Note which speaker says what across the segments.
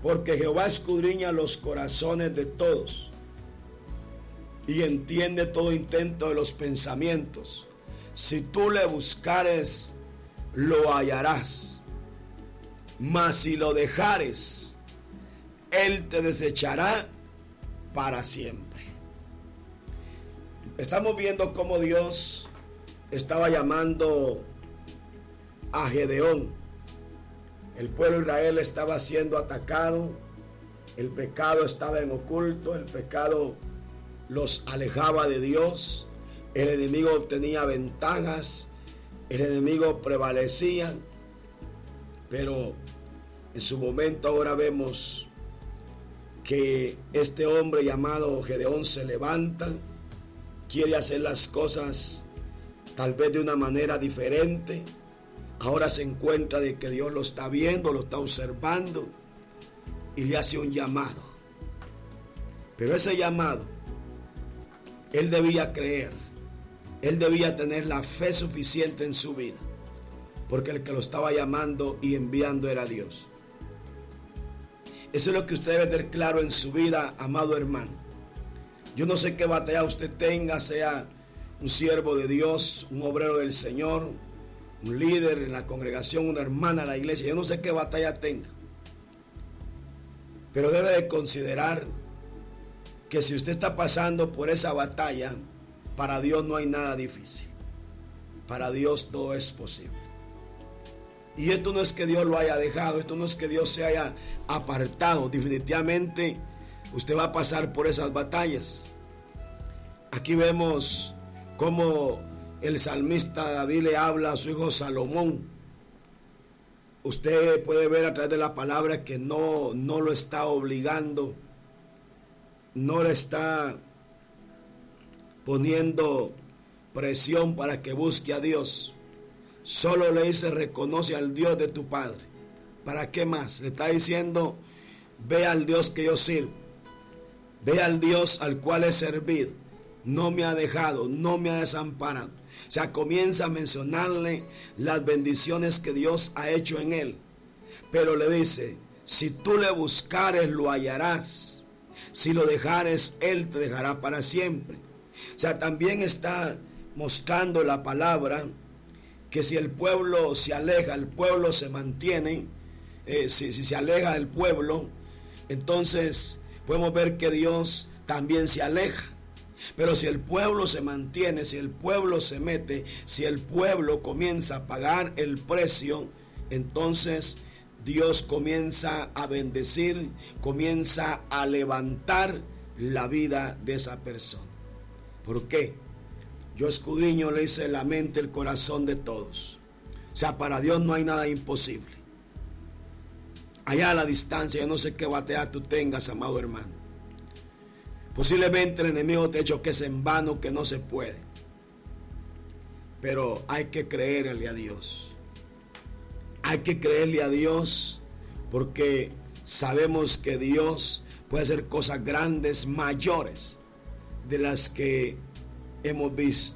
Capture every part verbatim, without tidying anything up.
Speaker 1: Porque Jehová escudriña los corazones de todos y entiende todo intento de los pensamientos. Si tú le buscares, lo hallarás. Mas si lo dejares, él te desechará para siempre. Estamos viendo cómo Dios estaba llamando a Gedeón. El pueblo de Israel estaba siendo atacado, el pecado estaba en oculto, el pecado los alejaba de Dios, el enemigo obtenía ventajas, el enemigo prevalecía, pero en su momento ahora vemos que este hombre llamado Gedeón se levanta, quiere hacer las cosas tal vez de una manera diferente. Ahora se encuentra de que Dios lo está viendo, lo está observando y le hace un llamado. Pero ese llamado, él debía creer, él debía tener la fe suficiente en su vida, porque el que lo estaba llamando y enviando era Dios. Eso es lo que usted debe tener claro en su vida, amado hermano. Yo no sé qué batalla usted tenga, sea un siervo de Dios, un obrero del Señor, un líder en la congregación, una hermana en la iglesia. Yo no sé qué batalla tenga, pero debe de considerar que si usted está pasando por esa batalla, para Dios no hay nada difícil. Para Dios todo es posible. Y esto no es que Dios lo haya dejado, esto no es que Dios se haya apartado. Definitivamente usted va a pasar por esas batallas. Aquí vemos cómo el salmista David le habla a su hijo Salomón. Usted puede ver a través de la palabra que no, no lo está obligando, no le está poniendo presión para que busque a Dios. Solo le dice: reconoce al Dios de tu padre. ¿Para qué más? Le está diciendo: ve al Dios que yo sirvo, ve al Dios al cual he servido, no me ha dejado, no me ha desamparado. O sea, comienza a mencionarle las bendiciones que Dios ha hecho en él. Pero le dice: si tú le buscares, lo hallarás. Si lo dejares, él te dejará para siempre. O sea, también está mostrando la palabra que si el pueblo se aleja, el pueblo se mantiene. Eh, si, si se aleja del pueblo, entonces podemos ver que Dios también se aleja. Pero si el pueblo se mantiene, si el pueblo se mete, si el pueblo comienza a pagar el precio, entonces Dios comienza a bendecir, comienza a levantar la vida de esa persona. ¿Por qué? Yo escudriño, le dice, la mente, el corazón de todos. O sea, para Dios no hay nada imposible. Allá a la distancia, yo no sé qué batalla tú tengas, amado hermano. Posiblemente el enemigo te ha hecho que es en vano, que no se puede. Pero hay que creerle a Dios. Hay que creerle a Dios porque sabemos que Dios puede hacer cosas grandes, mayores de las que hemos visto.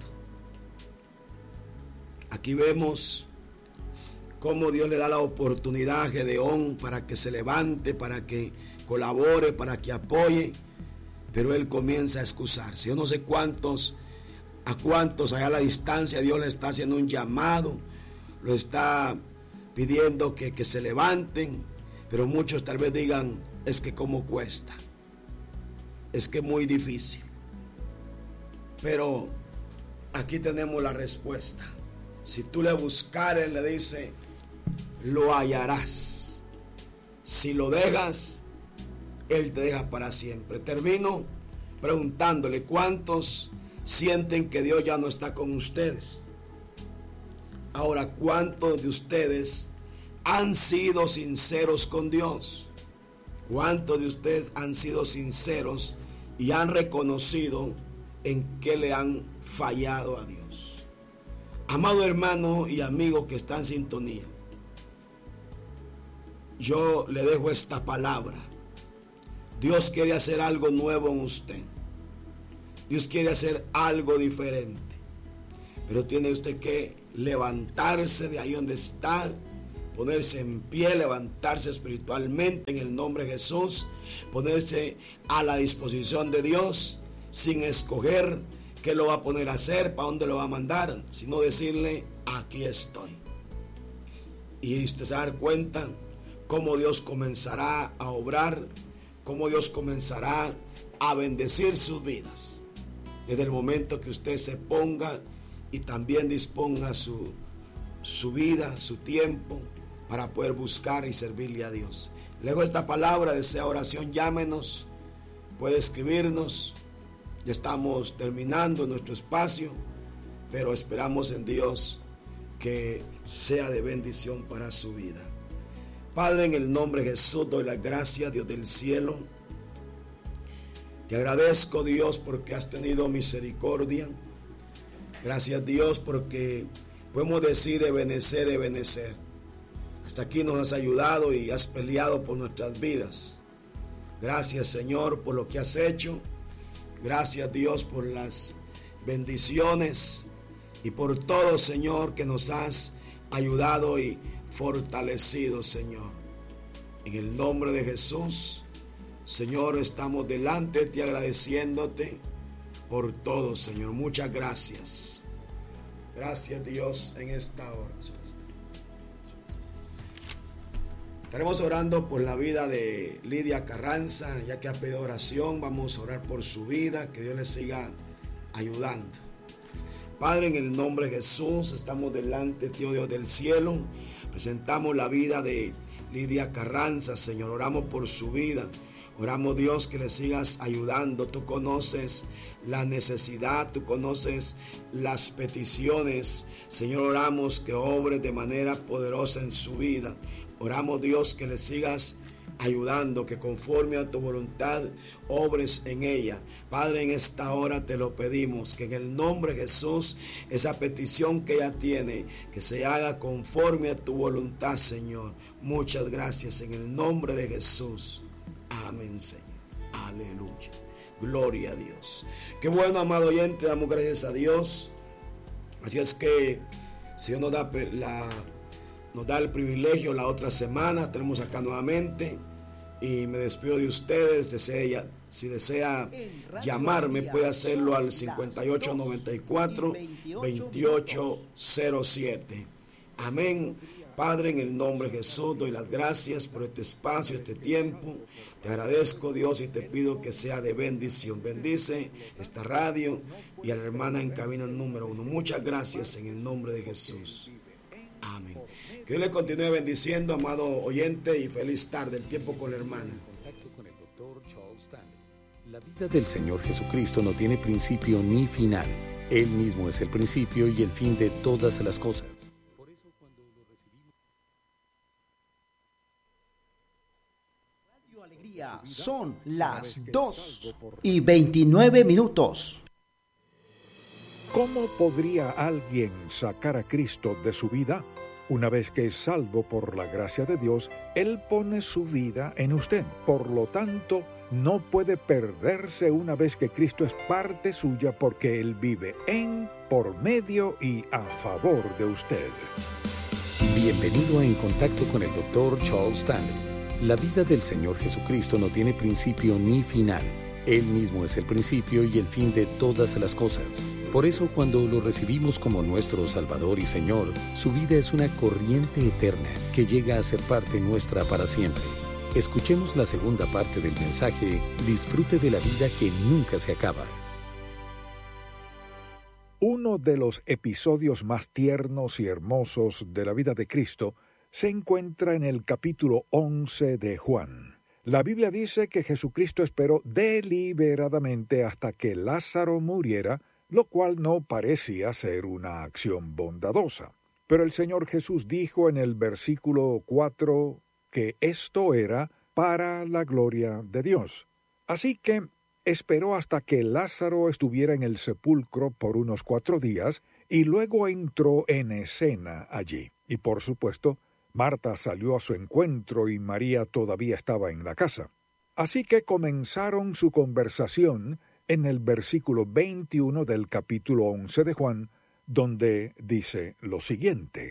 Speaker 1: Aquí vemos cómo Dios le da la oportunidad a Gedeón para que se levante, para que colabore, para que apoye. Pero él comienza a excusarse. Yo no sé cuántos, a cuántos allá a la distancia Dios le está haciendo un llamado, lo está pidiendo que, que se levanten, pero muchos tal vez digan: es que cómo cuesta, es que muy difícil. Pero aquí tenemos la respuesta. Si tú le buscares, le dice, lo hallarás. Si lo dejas, él te deja para siempre. Termino preguntándole: ¿cuántos sienten que Dios ya no está con ustedes? Ahora, ¿cuántos de ustedes han sido sinceros con Dios? ¿Cuántos de ustedes han sido sinceros y han reconocido en qué le han fallado a Dios? Amado hermano y amigo que está en sintonía, yo le dejo esta palabra. Dios quiere hacer algo nuevo en usted. Dios quiere hacer algo diferente. Pero tiene usted que levantarse de ahí donde está, ponerse en pie, levantarse espiritualmente en el nombre de Jesús, ponerse a la disposición de Dios sin escoger qué lo va a poner a hacer, para dónde lo va a mandar, sino decirle, aquí estoy. Y usted se va a dar cuenta cómo Dios comenzará a obrar, cómo Dios comenzará a bendecir sus vidas. Desde el momento que usted se ponga y también disponga su, su vida, su tiempo, para poder buscar y servirle a Dios. Luego esta palabra, desea oración, llámenos, puede escribirnos. Ya estamos terminando nuestro espacio, pero esperamos en Dios que sea de bendición para su vida. Padre, en el nombre de Jesús, doy las gracias, Dios del cielo. Te agradezco, Dios, porque has tenido misericordia. Gracias, Dios, porque podemos decir ebenecer, ebenecer. Hasta aquí nos has ayudado y has peleado por nuestras vidas. Gracias, Señor, por lo que has hecho. Gracias, Dios, por las bendiciones y por todo, Señor, que nos has ayudado y fortalecido, Señor. En el nombre de Jesús, Señor, estamos delante de ti agradeciéndote por todo, Señor. Muchas gracias. Gracias, Dios, en esta hora. Estaremos orando por la vida de Lidia Carranza, ya que ha pedido oración. Vamos a orar por su vida, que Dios le siga ayudando. Padre, en el nombre de Jesús, estamos delante, Tío Dios del cielo. Presentamos la vida de Lidia Carranza, Señor. Oramos por su vida. Oramos, Dios, que le sigas ayudando. Tú conoces la necesidad, tú conoces las peticiones. Señor, oramos que obres de manera poderosa en su vida. Oramos, Dios, que le sigas ayudando, que conforme a tu voluntad obres en ella. Padre, en esta hora te lo pedimos, que en el nombre de Jesús, esa petición que ella tiene, que se haga conforme a tu voluntad, Señor. Muchas gracias en el nombre de Jesús. Amén, Señor. Aleluya. Gloria a Dios. Qué bueno, amado oyente, damos gracias a Dios. Así es que si Dios nos da la... Nos da el privilegio la otra semana, estaremos acá nuevamente y me despido de ustedes. Desea, si desea llamarme, puede hacerlo al cincuenta y ocho noventa y cuatro veintiocho cero siete. Amén. Padre, en el nombre de Jesús, doy las gracias por este espacio, este tiempo. Te agradezco, Dios, y te pido que sea de bendición. Bendice esta radio y a la hermana en cabina número uno. Muchas gracias en el nombre de Jesús. Amén. Que Dios le continúe bendiciendo, amado oyente, y feliz tarde, el tiempo con la hermana.
Speaker 2: Contacto con el doctor Charles Stanley. La vida del Señor Jesucristo no tiene principio ni final. Él mismo es el principio y el fin de todas las cosas. Por eso cuando lo recibimos...
Speaker 3: Radio Alegría, son las dos y veintinueve minutos.
Speaker 4: ¿Cómo podría alguien sacar a Cristo de su vida? Una vez que es salvo por la gracia de Dios, Él pone su vida en usted. Por lo tanto, no puede perderse una vez que Cristo es parte suya, porque Él vive en, por medio y a favor de usted.
Speaker 2: Bienvenido a En Contacto con el doctor Charles Stanley. La vida del Señor Jesucristo no tiene principio ni final. Él mismo es el principio y el fin de todas las cosas. Por eso, cuando lo recibimos como nuestro Salvador y Señor, su vida es una corriente eterna que llega a ser parte nuestra para siempre. Escuchemos la segunda parte del mensaje, Disfrute de la vida que nunca se acaba.
Speaker 4: Uno de los episodios más tiernos y hermosos de la vida de Cristo se encuentra en el capítulo once de Juan. La Biblia dice que Jesucristo esperó deliberadamente hasta que Lázaro muriera, lo cual no parecía ser una acción bondadosa. Pero el Señor Jesús dijo en el versículo cuatro que esto era para la gloria de Dios. Así que esperó hasta que Lázaro estuviera en el sepulcro por unos cuatro días y luego entró en escena allí. Y por supuesto, Marta salió a su encuentro y María todavía estaba en la casa. Así que comenzaron su conversación en el versículo veintiuno del capítulo once de Juan, donde dice lo siguiente: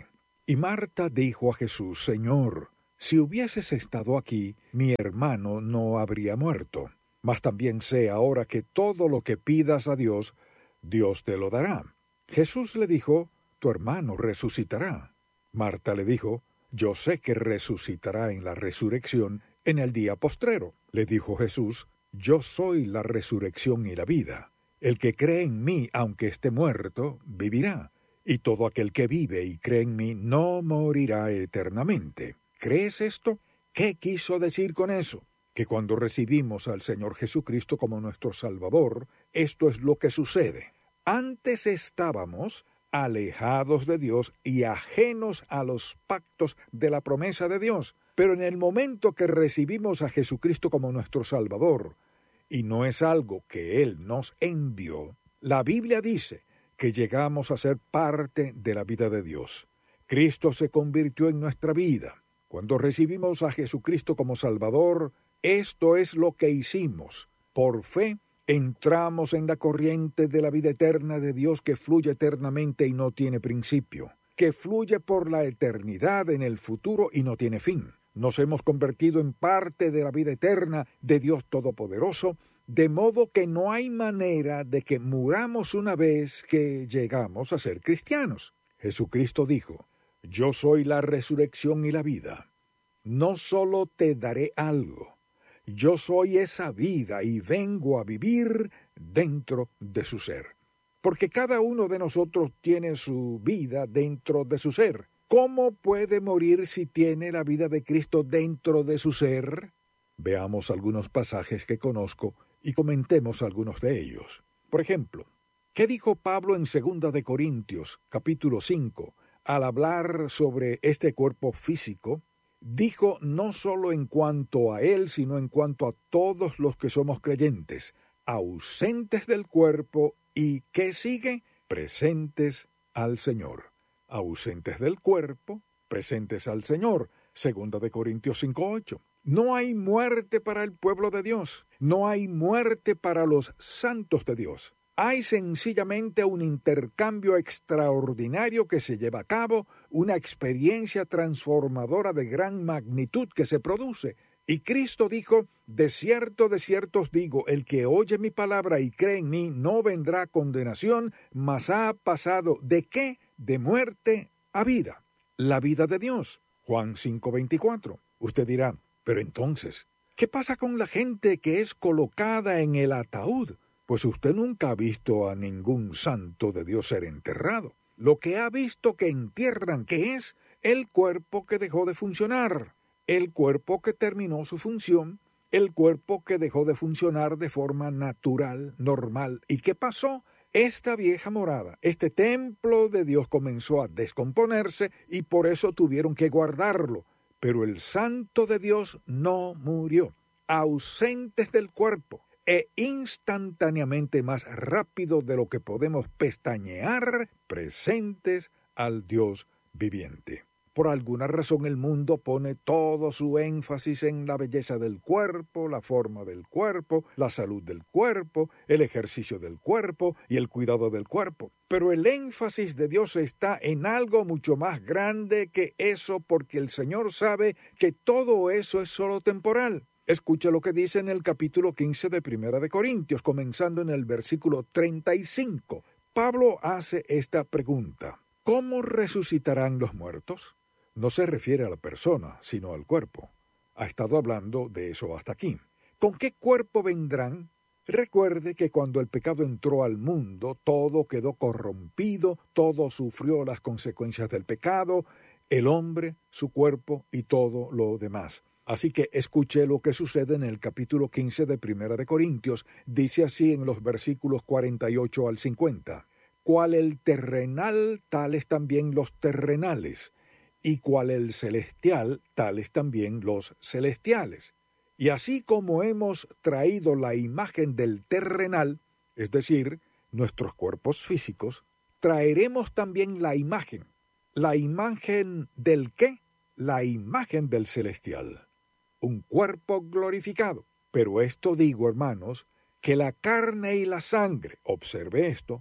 Speaker 4: Y Marta dijo a Jesús: Señor, si hubieses estado aquí, mi hermano no habría muerto. Mas también sé ahora que todo lo que pidas a Dios, Dios te lo dará. Jesús le dijo: Tu hermano resucitará. Marta le dijo: Yo sé que resucitará en la resurrección en el día postrero. Le dijo Jesús: Yo soy la resurrección y la vida. El que cree en mí, aunque esté muerto, vivirá. Y todo aquel que vive y cree en mí no morirá eternamente. ¿Crees esto? ¿Qué quiso decir con eso? Que cuando recibimos al Señor Jesucristo como nuestro Salvador, esto es lo que sucede. Antes estábamos alejados de Dios y ajenos a los pactos de la promesa de Dios. Pero en el momento que recibimos a Jesucristo como nuestro Salvador, y no es algo que Él nos envió, la Biblia dice que llegamos a ser parte de la vida de Dios. Cristo se convirtió en nuestra vida. Cuando recibimos a Jesucristo como Salvador, esto es lo que hicimos. Por fe, entramos en la corriente de la vida eterna de Dios que fluye eternamente y no tiene principio, que fluye por la eternidad en el futuro y no tiene fin. Nos hemos convertido en parte de la vida eterna de Dios Todopoderoso, de modo que no hay manera de que muramos una vez que llegamos a ser cristianos. Jesucristo dijo: Yo soy la resurrección y la vida. No solo te daré algo, yo soy esa vida y vengo a vivir dentro de su ser. Porque cada uno de nosotros tiene su vida dentro de su ser. ¿Cómo puede morir si tiene la vida de Cristo dentro de su ser? Veamos algunos pasajes que conozco y comentemos algunos de ellos. Por ejemplo, ¿qué dijo Pablo en segunda de Corintios, capítulo cinco, al hablar sobre este cuerpo físico? Dijo no solo en cuanto a él, sino en cuanto a todos los que somos creyentes, ausentes del cuerpo y, ¿qué sigue? Presentes al Señor. Ausentes del cuerpo, presentes al Señor. Segunda de Corintios cinco ocho. No hay muerte para el pueblo de Dios. No hay muerte para los santos de Dios. Hay sencillamente un intercambio extraordinario que se lleva a cabo, una experiencia transformadora de gran magnitud que se produce. Y Cristo dijo: De cierto, de cierto os digo, el que oye mi palabra y cree en mí no vendrá a condenación, mas ha pasado ¿de qué? De muerte a vida. La vida de Dios. Juan cinco veinticuatro. Usted dirá: pero entonces, ¿qué pasa con la gente que es colocada en el ataúd? Pues usted nunca ha visto a ningún santo de Dios ser enterrado. Lo que ha visto que entierran, ¿qué es? El cuerpo que dejó de funcionar, el cuerpo que terminó su función, el cuerpo que dejó de funcionar de forma natural, normal. ¿Y qué pasó? Esta vieja morada, este templo de Dios comenzó a descomponerse y por eso tuvieron que guardarlo. Pero el santo de Dios no murió, ausentes del cuerpo. E instantáneamente, más rápido de lo que podemos pestañear, presentes al Dios viviente. Por alguna razón el mundo pone todo su énfasis en la belleza del cuerpo, la forma del cuerpo, la salud del cuerpo, el ejercicio del cuerpo y el cuidado del cuerpo. Pero el énfasis de Dios está en algo mucho más grande que eso, porque el Señor sabe que todo eso es solo temporal. Escucha lo que dice en el capítulo quince de Primera de Corintios, comenzando en el versículo treinta y cinco. Pablo hace esta pregunta: ¿cómo resucitarán los muertos? No se refiere a la persona, sino al cuerpo. Ha estado hablando de eso hasta aquí. ¿Con qué cuerpo vendrán? Recuerde que cuando el pecado entró al mundo, todo quedó corrompido, todo sufrió las consecuencias del pecado, el hombre, su cuerpo y todo lo demás. Así que escuche lo que sucede en el capítulo quince de Primera de Corintios. Dice así en los versículos cuarenta y ocho al cincuenta. Cual el terrenal, tales también los terrenales, y cual el celestial, tales también los celestiales. Y así como hemos traído la imagen del terrenal, es decir, nuestros cuerpos físicos, traeremos también la imagen. ¿La imagen del qué? La imagen del celestial. Un cuerpo glorificado. Pero esto digo, hermanos, que la carne y la sangre, observe esto,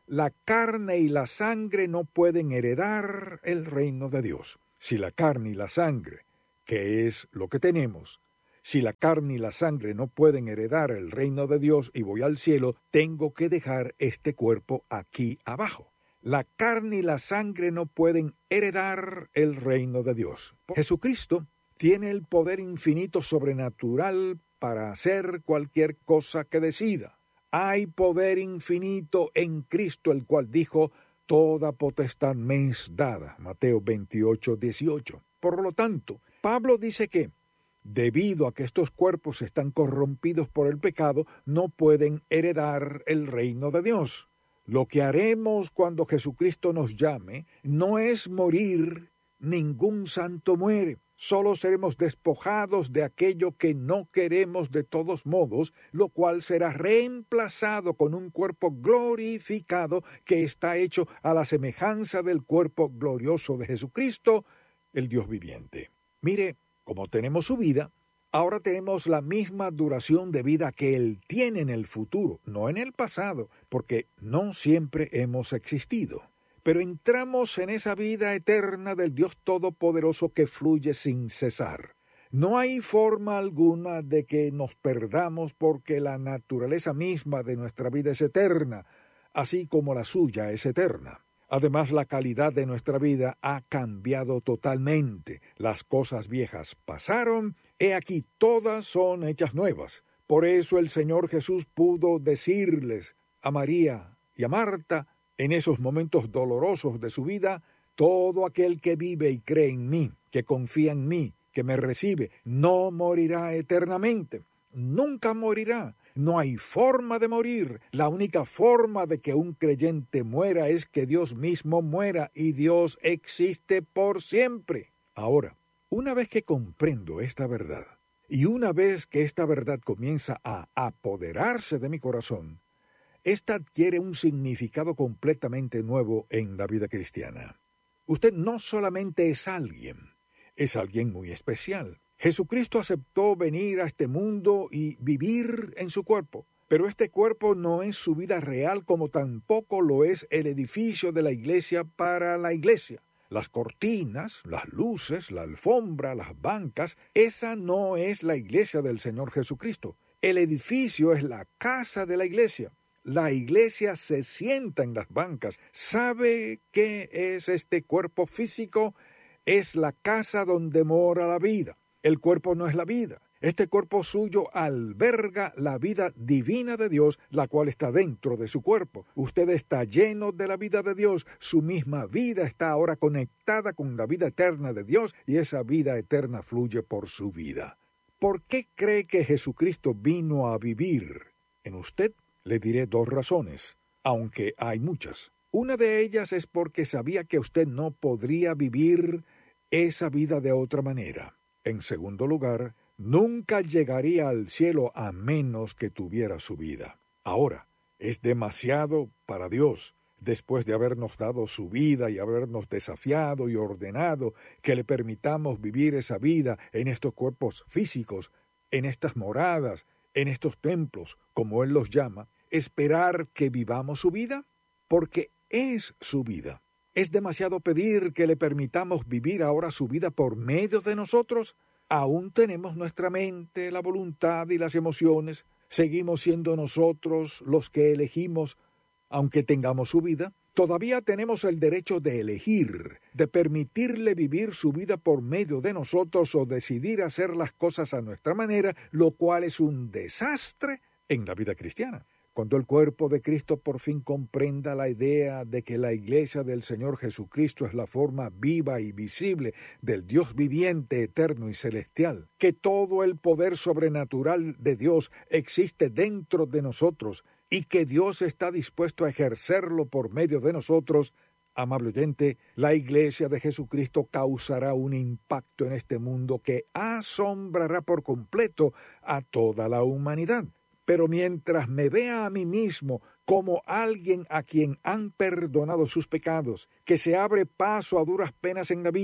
Speaker 4: la carne y la sangre no pueden heredar el reino de Dios. Si la carne y la sangre, que es lo que tenemos, si la carne y la sangre no pueden heredar el reino de Dios y voy al cielo, tengo que dejar este cuerpo aquí abajo. La carne y la sangre no pueden heredar el reino de Dios. Jesucristo tiene el poder infinito sobrenatural para hacer cualquier cosa que decida. Hay poder infinito en Cristo, el cual dijo, toda potestad me es dada. Mateo veintiocho, dieciocho. Por lo tanto, Pablo dice que, debido a que estos cuerpos están corrompidos por el pecado, no pueden heredar el reino de Dios. Lo que haremos cuando Jesucristo nos llame no es morir, ningún santo muere. Solo seremos despojados de aquello que no queremos de todos modos, lo cual será reemplazado con un cuerpo glorificado que está hecho a la semejanza del cuerpo glorioso de Jesucristo, el Dios viviente. Mire, como tenemos su vida, ahora tenemos la misma duración de vida que Él tiene en el futuro, no en el pasado, porque no siempre hemos existido. Pero entramos en esa vida eterna del Dios Todopoderoso que fluye sin cesar. No hay forma alguna de que nos perdamos porque la naturaleza misma de nuestra vida es eterna, así como la suya es eterna. Además, la calidad de nuestra vida ha cambiado totalmente. Las cosas viejas pasaron, he aquí todas son hechas nuevas. Por eso el Señor Jesús pudo decirles a María y a Marta, en esos momentos dolorosos de su vida, todo aquel que vive y cree en mí, que confía en mí, que me recibe, no morirá eternamente. Nunca morirá. No hay forma de morir. La única forma de que un creyente muera es que Dios mismo muera, y Dios existe por siempre. Ahora, una vez que comprendo esta verdad, y una vez que esta verdad comienza a apoderarse de mi corazón, esta adquiere un significado completamente nuevo en la vida cristiana. Usted no solamente es alguien, es alguien muy especial. Jesucristo aceptó venir a este mundo y vivir en su cuerpo, pero este cuerpo no es su vida real, como tampoco lo es el edificio de la iglesia para la iglesia. Las cortinas, las luces, la alfombra, las bancas, esa no es la iglesia del Señor Jesucristo. El edificio es la casa de la iglesia. La iglesia se sienta en las bancas. ¿Sabe qué es este cuerpo físico? Es la casa donde mora la vida. El cuerpo no es la vida. Este cuerpo suyo alberga la vida divina de Dios, la cual está dentro de su cuerpo. Usted está lleno de la vida de Dios. Su misma vida está ahora conectada con la vida eterna de Dios, y esa vida eterna fluye por su vida. ¿Por qué cree que Jesucristo vino a vivir en usted? Le diré dos razones, aunque hay muchas. Una de ellas es porque sabía que usted no podría vivir esa vida de otra manera. En segundo lugar, nunca llegaría al cielo a menos que tuviera su vida. Ahora, es demasiado para Dios, después de habernos dado su vida y habernos desafiado y ordenado, que le permitamos vivir esa vida en estos cuerpos físicos, en estas moradas, en estos templos, como Él los llama, esperar que vivamos su vida, porque es su vida. ¿Es demasiado pedir que le permitamos vivir ahora su vida por medio de nosotros? Aún tenemos nuestra mente, la voluntad y las emociones. Seguimos siendo nosotros los que elegimos, aunque tengamos su vida. Todavía tenemos el derecho de elegir, de permitirle vivir su vida por medio de nosotros o decidir hacer las cosas a nuestra manera, lo cual es un desastre en la vida cristiana. Cuando el cuerpo de Cristo por fin comprenda la idea de que la iglesia del Señor Jesucristo es la forma viva y visible del Dios viviente, eterno y celestial, que todo el poder sobrenatural de Dios existe dentro de nosotros y que Dios está dispuesto a ejercerlo por medio de nosotros, amable oyente, la iglesia de Jesucristo causará un impacto en este mundo que asombrará por completo a toda la humanidad. Pero mientras me vea a mí mismo como alguien a quien han perdonado sus pecados, que se abre paso a duras penas en la vida,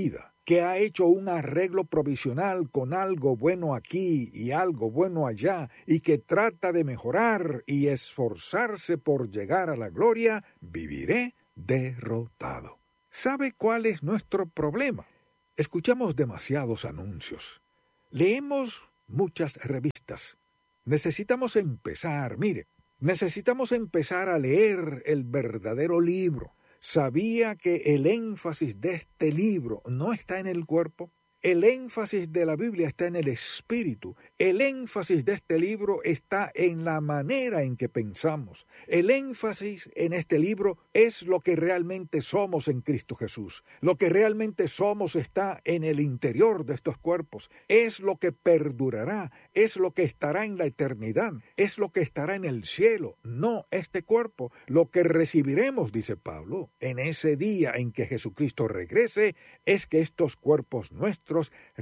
Speaker 4: que ha hecho un arreglo provisional con algo bueno aquí y algo bueno allá, y que trata de mejorar y esforzarse por llegar a la gloria, viviré derrotado. ¿Sabe cuál es nuestro problema? Escuchamos demasiados anuncios. Leemos muchas revistas. Necesitamos empezar, mire, necesitamos empezar a leer el verdadero libro. ¿Sabía que el énfasis de este libro no está en el cuerpo? El énfasis de la Biblia está en el espíritu. El énfasis de este libro está en la manera en que pensamos. El énfasis en este libro es lo que realmente somos en Cristo Jesús. Lo que realmente somos está en el interior de estos cuerpos. Es lo que perdurará, es lo que estará en la eternidad, es lo que estará en el cielo, no este cuerpo. Lo que recibiremos, dice Pablo, en ese día en que Jesucristo regrese, es que estos cuerpos nuestros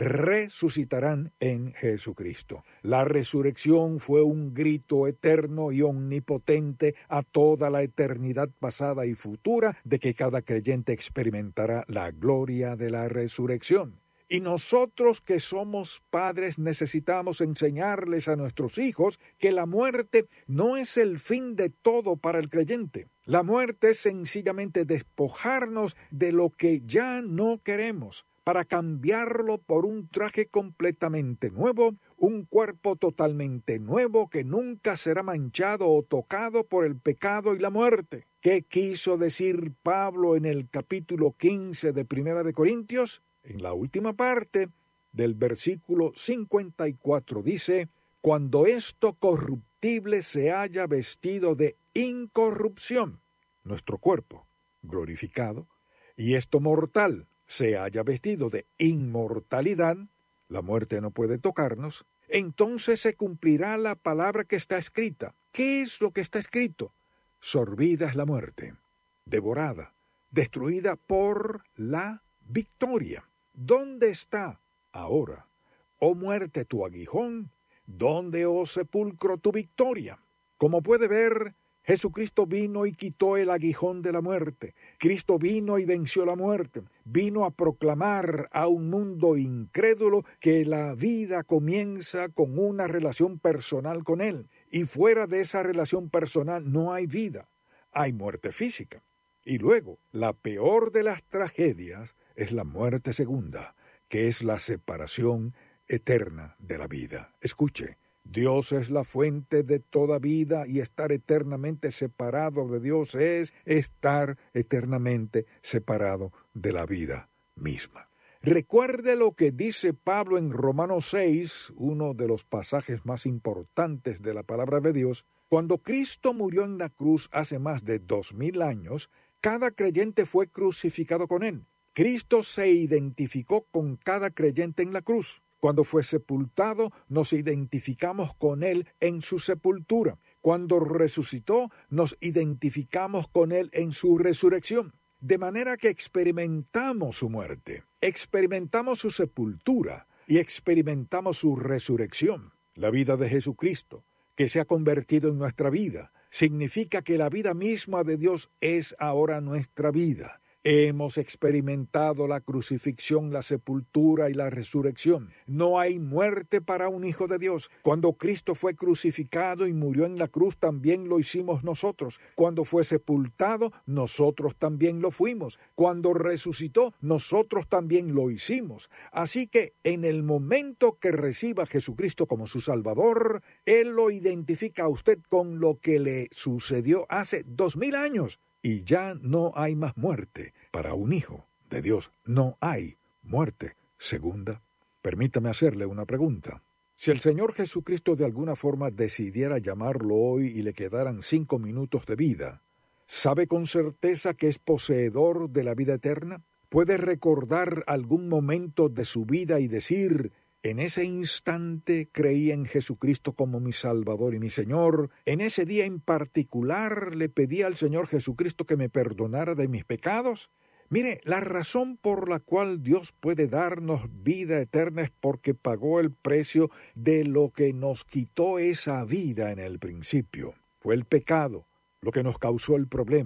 Speaker 4: resucitarán en Jesucristo. La resurrección fue un grito eterno y omnipotente a toda la eternidad pasada y futura de que cada creyente experimentará la gloria de la resurrección. Y nosotros que somos padres necesitamos enseñarles a nuestros hijos que la muerte no es el fin de todo para el creyente. La muerte es sencillamente despojarnos de lo que ya no queremos, para cambiarlo por un traje completamente nuevo, un cuerpo totalmente nuevo que nunca será manchado o tocado por el pecado y la muerte. ¿Qué quiso decir Pablo en el capítulo quince de Primera de Corintios? En la última parte del versículo cincuenta y cuatro dice: cuando esto corruptible se haya vestido de incorrupción, nuestro cuerpo glorificado, y esto mortal se haya vestido de inmortalidad, la muerte no puede tocarnos, entonces se cumplirá la palabra que está escrita. ¿Qué es lo que está escrito? Sorbida es la muerte, devorada, destruida por la victoria. ¿Dónde está ahora, oh muerte, tu aguijón? ¿Dónde, oh sepulcro, tu victoria? Como puede ver, Jesucristo vino y quitó el aguijón de la muerte. Cristo vino y venció la muerte. Vino a proclamar a un mundo incrédulo que la vida comienza con una relación personal con Él. Y fuera de esa relación personal no hay vida. Hay muerte física. Y luego, la peor de las tragedias es la muerte segunda, que es la separación eterna de la vida. Escuche. Dios es la fuente de toda vida y estar eternamente separado de Dios es estar eternamente separado de la vida misma. Recuerde lo que dice Pablo en Romanos seis, uno de los pasajes más importantes de la palabra de Dios. Cuando Cristo murió en la cruz hace más de dos mil años, cada creyente fue crucificado con él. Cristo se identificó con cada creyente en la cruz. Cuando fue sepultado, nos identificamos con Él en su sepultura. Cuando resucitó, nos identificamos con Él en su resurrección. De manera que experimentamos su muerte, experimentamos su sepultura y experimentamos su resurrección. La vida de Jesucristo, que se ha convertido en nuestra vida, significa que la vida misma de Dios es ahora nuestra vida. Hemos experimentado la crucifixión, la sepultura y la resurrección. No hay muerte para un hijo de Dios. Cuando Cristo fue crucificado y murió en la cruz, también lo hicimos nosotros. Cuando fue sepultado, nosotros también lo fuimos. Cuando resucitó, nosotros también lo hicimos. Así que en el momento que reciba a Jesucristo como su Salvador, Él lo identifica a usted con lo que le sucedió hace dos mil años. Y ya no hay más muerte para un hijo de Dios. No hay muerte segunda. Permítame hacerle una pregunta. Si el Señor Jesucristo de alguna forma decidiera llamarlo hoy y le quedaran cinco minutos de vida, ¿sabe con certeza que es poseedor de la vida eterna? ¿Puede recordar algún momento de su vida y decir: en ese instante creí en Jesucristo como mi Salvador y mi Señor? En ese día en particular le pedí al Señor Jesucristo que me perdonara de mis pecados. Mire, la razón por la cual Dios puede darnos vida eterna es porque pagó el precio de lo que nos quitó esa vida en el principio. Fue el pecado lo que nos causó el problema.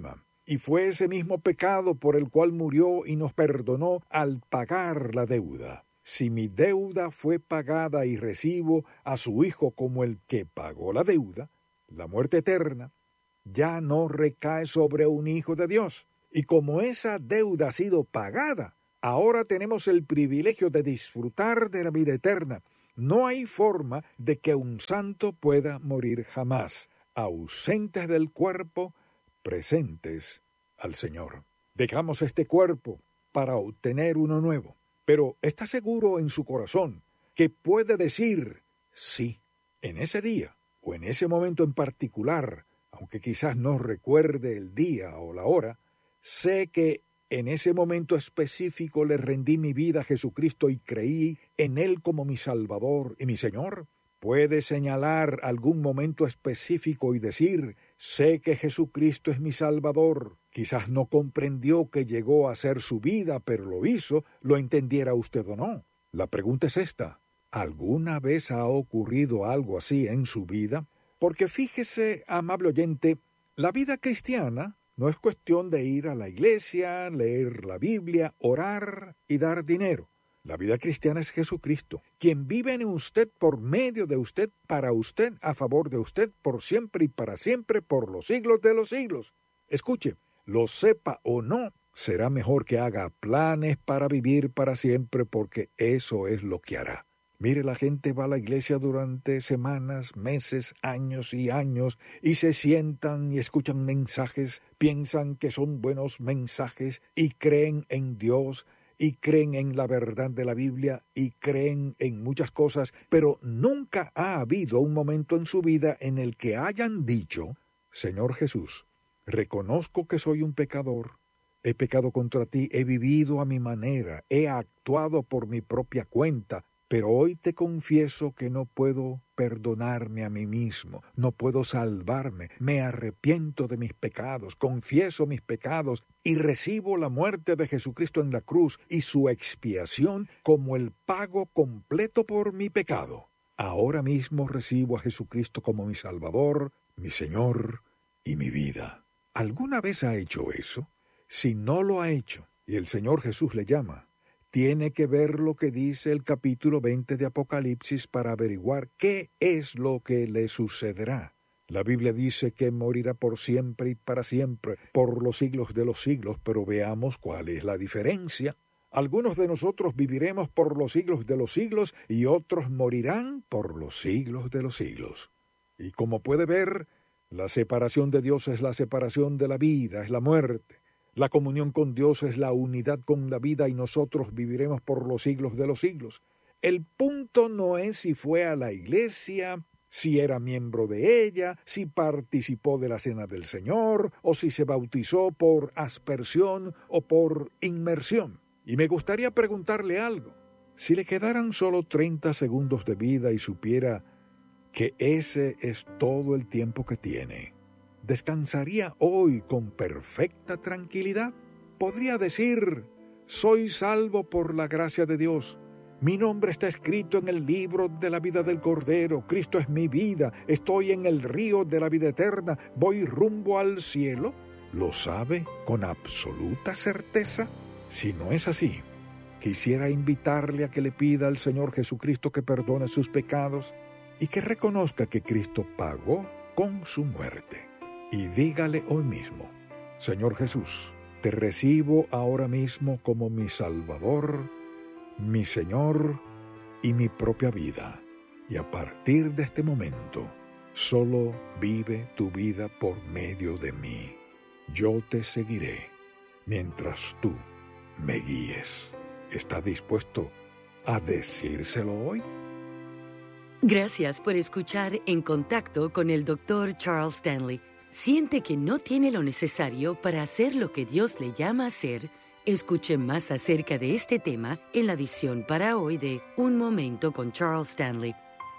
Speaker 4: y fue ese mismo pecado por el cual murió y nos perdonó al pagar la deuda. Si mi deuda fue pagada y recibo a su Hijo como el que pagó la deuda, la muerte eterna ya no recae sobre un hijo de Dios. Y como esa deuda ha sido pagada, ahora tenemos el privilegio de disfrutar de la vida eterna. No hay forma de que un santo pueda morir jamás, ausentes del cuerpo, presentes al Señor. Dejamos este cuerpo para obtener uno nuevo, pero está seguro en su corazón que puede decir sí en ese día o en ese momento en particular, aunque quizás no recuerde el día o la hora. Sé que en ese momento específico le rendí mi vida a Jesucristo y creí en Él como mi Salvador y mi Señor. Puede señalar algún momento específico y decir, sé que Jesucristo es mi Salvador. Quizás no comprendió que llegó a ser su vida, pero lo hizo, lo entendiera usted o no. La pregunta es esta, ¿alguna vez ha ocurrido algo así en su vida? Porque fíjese, amable oyente, la vida cristiana no es cuestión de ir a la iglesia, leer la Biblia, orar y dar dinero. La vida cristiana es Jesucristo, quien vive en usted, por medio de usted, para usted, a favor de usted, por siempre y para siempre, por los siglos de los siglos. Escuche, lo sepa o no, será mejor que haga planes para vivir para siempre, porque eso es lo que hará. Mire, la gente va a la iglesia durante semanas, meses, años y años, y se sientan y escuchan mensajes, piensan que son buenos mensajes, y creen en Dios, y creen en la verdad de la Biblia, y creen en muchas cosas, pero nunca ha habido un momento en su vida en el que hayan dicho, Señor Jesús, reconozco que soy un pecador, he pecado contra ti, he vivido a mi manera, he actuado por mi propia cuenta, pero hoy te confieso que no puedo perdonarme a mí mismo, no puedo salvarme, me arrepiento de mis pecados, confieso mis pecados y recibo la muerte de Jesucristo en la cruz y su expiación como el pago completo por mi pecado. Ahora mismo recibo a Jesucristo como mi Salvador, mi Señor y mi vida. ¿Alguna vez ha hecho eso? Si no lo ha hecho y el Señor Jesús le llama, tiene que ver lo que dice el capítulo veinte de Apocalipsis para averiguar qué es lo que le sucederá. La Biblia dice que morirá por siempre y para siempre, por los siglos de los siglos, pero veamos cuál es la diferencia. Algunos de nosotros viviremos por los siglos de los siglos y otros morirán por los siglos de los siglos. Y como puede ver, la separación de Dios es la separación de la vida, es la muerte. La comunión con Dios es la unidad con la vida y nosotros viviremos por los siglos de los siglos. El punto no es si fue a la iglesia, si era miembro de ella, si participó de la cena del Señor, o si se bautizó por aspersión o por inmersión. Y me gustaría preguntarle algo. Si le quedaran solo treinta segundos de vida y supiera que ese es todo el tiempo que tiene, ¿descansaría hoy con perfecta tranquilidad? Podría decir, soy salvo por la gracia de Dios. Mi nombre está escrito en el libro de la vida del Cordero. Cristo es mi vida. Estoy en el río de la vida eterna. Voy rumbo al cielo. ¿Lo sabe con absoluta certeza? Si no es así, quisiera invitarle a que le pida al Señor Jesucristo que perdone sus pecados y que reconozca que Cristo pagó con su muerte. Y dígale hoy mismo, Señor Jesús, te recibo ahora mismo como mi Salvador, mi Señor y mi propia vida. Y a partir de este momento, solo vive tu vida por medio de mí. Yo te seguiré mientras tú me guíes. ¿Está dispuesto a decírselo hoy?
Speaker 5: Gracias por escuchar En Contacto con el doctor Charles Stanley. ¿Siente que no tiene lo necesario para hacer lo que Dios le llama a hacer? Escuche más acerca de este tema en la edición para hoy de Un Momento con Charles Stanley.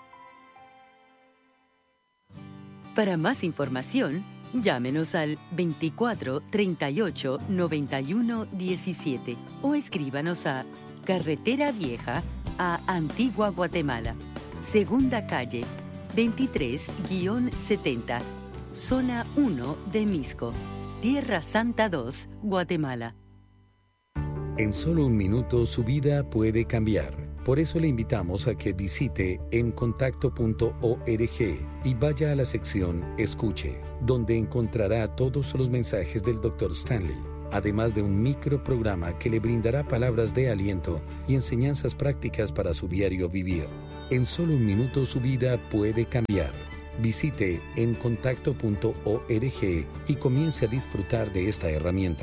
Speaker 5: Para más información, llámenos al veinticuatro, treinta y ocho, noventa y uno, diecisiete o escríbanos a Carretera Vieja a Antigua Guatemala, Segunda Calle, veintitrés setenta, Zona uno de Misco, Tierra Santa dos, Guatemala.
Speaker 2: En solo un minuto su vida puede cambiar. Por eso le invitamos a que visite en contacto punto org y vaya a la sección Escuche, donde encontrará todos los mensajes del doctor Stanley, además de un microprograma que le brindará palabras de aliento y enseñanzas prácticas para su diario vivir. En solo un minuto su vida puede cambiar. Visite en contacto punto org y comience a disfrutar de esta herramienta.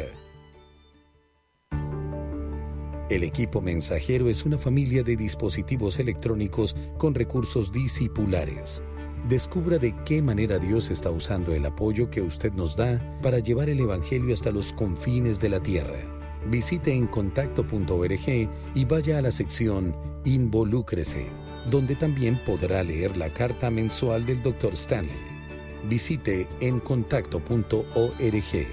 Speaker 2: El equipo mensajero es una familia de dispositivos electrónicos con recursos discipulares. Descubra de qué manera Dios está usando el apoyo que usted nos da para llevar el Evangelio hasta los confines de la tierra. Visite en contacto punto org y vaya a la sección Involúcrese, donde también podrá leer la carta mensual del doctor Stanley. Visite en contacto punto org.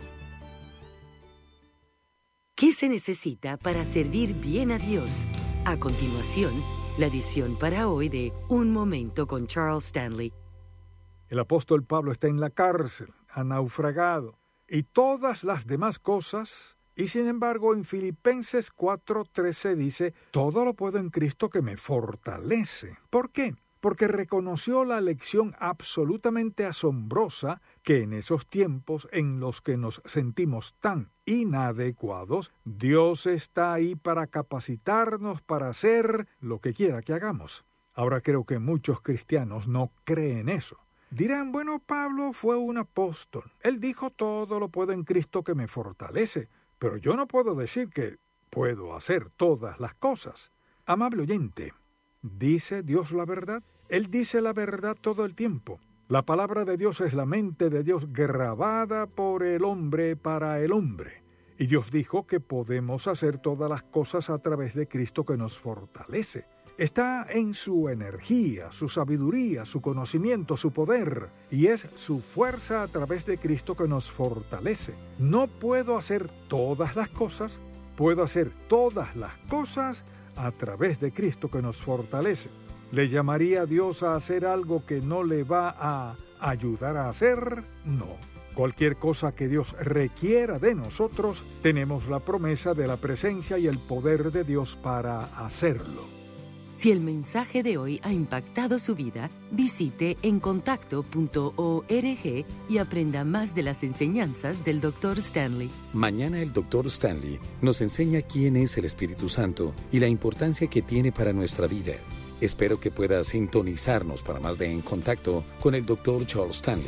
Speaker 5: ¿Qué se necesita para servir bien a Dios? A continuación, la edición para hoy de Un Momento con Charles Stanley.
Speaker 4: El apóstol Pablo está en la cárcel, ha naufragado, y todas las demás cosas, y sin embargo en Filipenses cuatro trece dice, todo lo puedo en Cristo que me fortalece. ¿Por qué? Porque reconoció la lección absolutamente asombrosa que en esos tiempos en los que nos sentimos tan inadecuados, Dios está ahí para capacitarnos para hacer lo que quiera que hagamos. Ahora creo que muchos cristianos no creen eso. Dirán, bueno, Pablo fue un apóstol. Él dijo, todo lo puedo en Cristo que me fortalece. Pero yo no puedo decir que puedo hacer todas las cosas. Amable oyente, ¿dice Dios la verdad? Él dice la verdad todo el tiempo. La palabra de Dios es la mente de Dios grabada por el hombre para el hombre. Y Dios dijo que podemos hacer todas las cosas a través de Cristo que nos fortalece. Está en su energía, su sabiduría, su conocimiento, su poder, y es su fuerza a través de Cristo que nos fortalece. No puedo hacer todas las cosas, puedo hacer todas las cosas a través de Cristo que nos fortalece. ¿Le llamaría a Dios a hacer algo que no le va a ayudar a hacer? No. Cualquier cosa que Dios requiera de nosotros, tenemos la promesa de la presencia y el poder de Dios para hacerlo.
Speaker 5: Si el mensaje de hoy ha impactado su vida, visite en contacto punto org y aprenda más de las enseñanzas del doctor Stanley.
Speaker 2: Mañana el doctor Stanley nos enseña quién es el Espíritu Santo y la importancia que tiene para nuestra vida. Espero que pueda sintonizarnos para más de En Contacto con el doctor Charles Stanley.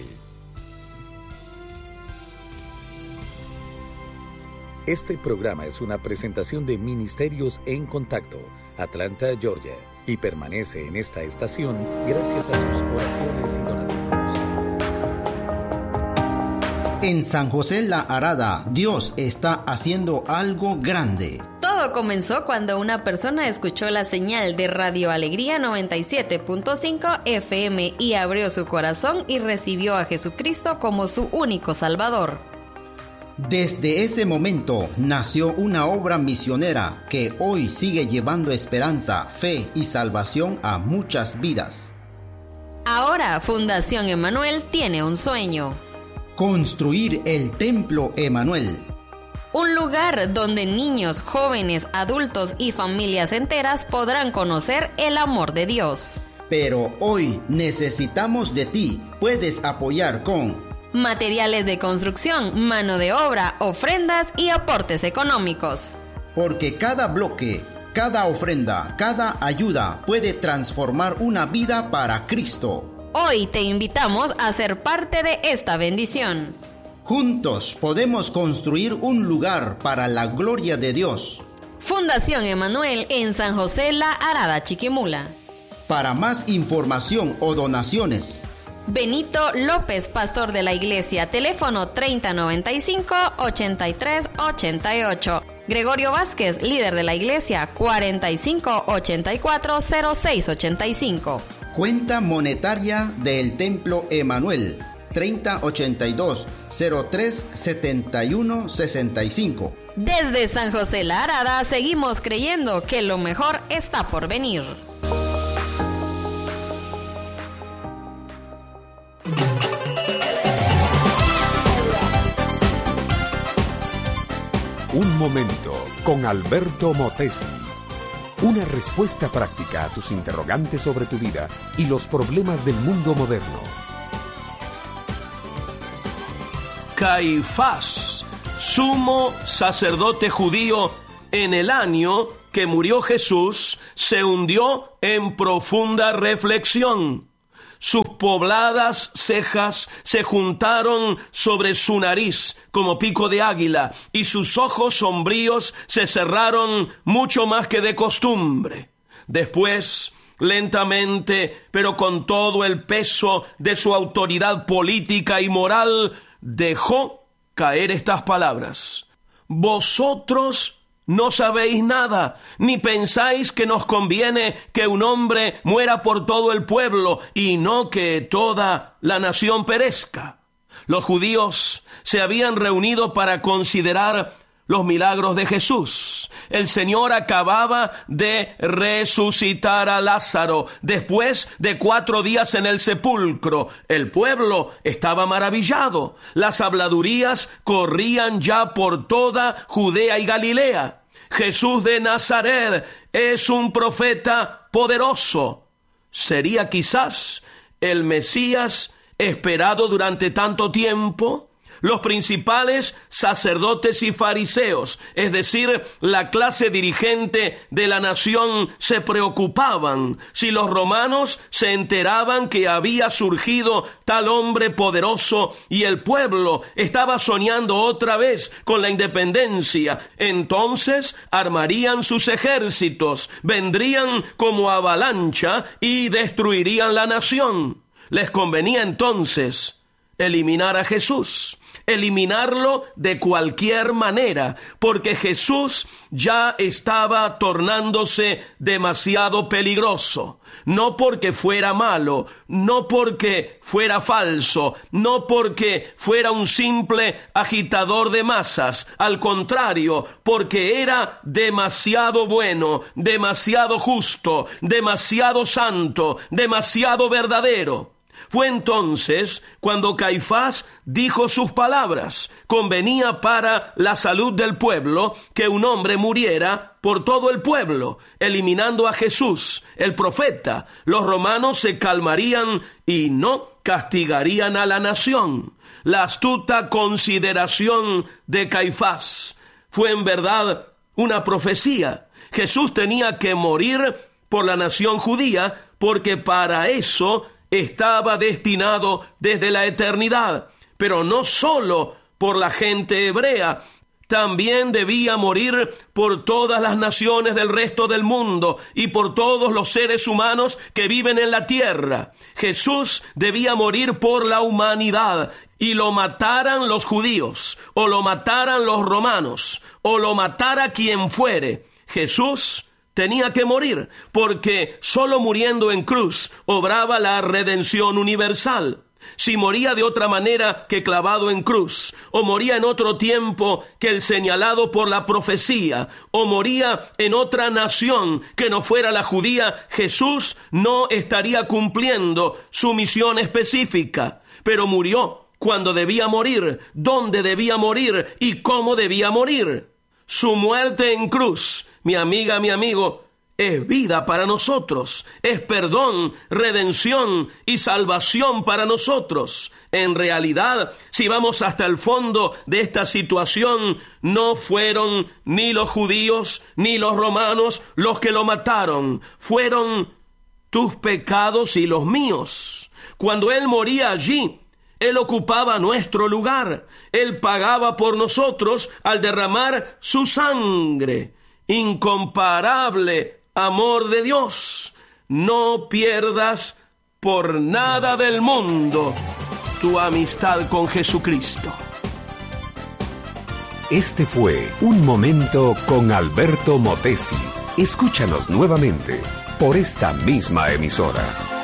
Speaker 2: Este programa es una presentación de Ministerios En Contacto, Atlanta, Georgia, y permanece en esta estación gracias a sus oraciones y donativos.
Speaker 3: En San José La Arada, Dios está haciendo algo grande.
Speaker 6: Todo comenzó cuando una persona escuchó la señal de Radio Alegría noventa y siete punto cinco F M y abrió su corazón y recibió a Jesucristo como su único Salvador.
Speaker 3: Desde ese momento nació una obra misionera que hoy sigue llevando esperanza, fe y salvación a muchas vidas.
Speaker 6: Ahora Fundación Emanuel tiene un sueño:
Speaker 3: construir el Templo Emanuel.
Speaker 6: Un lugar donde niños, jóvenes, adultos y familias enteras podrán conocer el amor de Dios.
Speaker 3: Pero hoy necesitamos de ti. Puedes apoyar con
Speaker 6: materiales de construcción, mano de obra, ofrendas y aportes económicos.
Speaker 3: Porque cada bloque, cada ofrenda, cada ayuda puede transformar una vida para Cristo.
Speaker 6: Hoy te invitamos a ser parte de esta bendición.
Speaker 3: Juntos podemos construir un lugar para la gloria de Dios.
Speaker 6: Fundación Emanuel en San José La Arada, Chiquimula.
Speaker 3: Para más información o donaciones,
Speaker 6: Benito López, pastor de la iglesia, teléfono treinta noventa y cinco, ochenta y tres ochenta y ocho. Gregorio Vázquez, líder de la iglesia, cuarenta y cinco ochenta y cuatro cero seis ochenta y cinco.
Speaker 3: Cuenta monetaria del Templo Emanuel, treinta ochenta y dos, cero tres setenta y uno sesenta y cinco.
Speaker 6: Desde San José La Arada seguimos creyendo que lo mejor está por venir.
Speaker 7: Un momento con Alberto Motesi. Una respuesta práctica a tus interrogantes sobre tu vida y los problemas del mundo moderno.
Speaker 8: Caifás, sumo sacerdote judío, en el año que murió Jesús, se hundió en profunda reflexión. Sus pobladas cejas se juntaron sobre su nariz como pico de águila, y sus ojos sombríos se cerraron mucho más que de costumbre. Después, lentamente, pero con todo el peso de su autoridad política y moral, dejó caer estas palabras: vosotros no sabéis nada, ni pensáis que nos conviene que un hombre muera por todo el pueblo y no que toda la nación perezca. Los judíos se habían reunido para considerar los milagros de Jesús. El Señor acababa de resucitar a Lázaro después de cuatro días en el sepulcro. El pueblo estaba maravillado. Las habladurías corrían ya por toda Judea y Galilea. Jesús de Nazaret es un profeta poderoso. ¿Sería quizás el Mesías esperado durante tanto tiempo? Los principales sacerdotes y fariseos, es decir, la clase dirigente de la nación, se preocupaban si los romanos se enteraban que había surgido tal hombre poderoso y el pueblo estaba soñando otra vez con la independencia. Entonces armarían sus ejércitos, vendrían como avalancha y destruirían la nación. Les convenía entonces eliminar a Jesús. Eliminarlo de cualquier manera, porque Jesús ya estaba tornándose demasiado peligroso. No porque fuera malo, no porque fuera falso, no porque fuera un simple agitador de masas. Al contrario, porque era demasiado bueno, demasiado justo, demasiado santo, demasiado verdadero. Fue entonces cuando Caifás dijo sus palabras: convenía para la salud del pueblo que un hombre muriera por todo el pueblo. Eliminando a Jesús, el profeta, los romanos se calmarían y no castigarían a la nación. La astuta consideración de Caifás fue en verdad una profecía. Jesús tenía que morir por la nación judía, porque para eso estaba destinado desde la eternidad. Pero no solo por la gente hebrea, también debía morir por todas las naciones del resto del mundo y por todos los seres humanos que viven en la tierra. Jesús debía morir por la humanidad, y lo mataran los judíos, o lo mataran los romanos, o lo matara quien fuere. Jesús tenía que morir, porque solo muriendo en cruz obraba la redención universal. Si moría de otra manera que clavado en cruz, o moría en otro tiempo que el señalado por la profecía, o moría en otra nación que no fuera la judía, Jesús no estaría cumpliendo su misión específica. Pero murió cuando debía morir, dónde debía morir y cómo debía morir. Su muerte en cruz, mi amiga, mi amigo, es vida para nosotros, es perdón, redención y salvación para nosotros. En realidad, si vamos hasta el fondo de esta situación, no fueron ni los judíos ni los romanos los que lo mataron, fueron tus pecados y los míos. Cuando Él moría allí, Él ocupaba nuestro lugar. Él pagaba por nosotros al derramar su sangre. Incomparable amor de Dios. No pierdas por nada del mundo tu amistad con Jesucristo.
Speaker 7: Este fue Un Momento con Alberto Motesi. Escúchanos nuevamente por esta misma emisora.